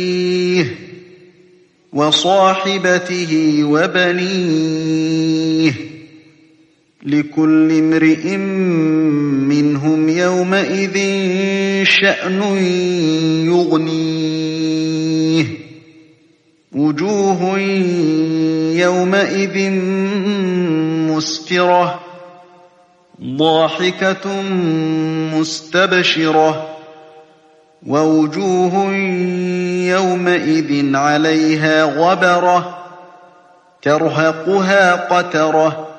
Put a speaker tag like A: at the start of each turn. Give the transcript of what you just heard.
A: وصاحبته وبنيه لكل امرئ منهم يومئذ شأن يغنيه وجوه يومئذ مسفرة ضاحكة مستبشرة ووجوه يومئذ عليها غبرة ترهقها قترة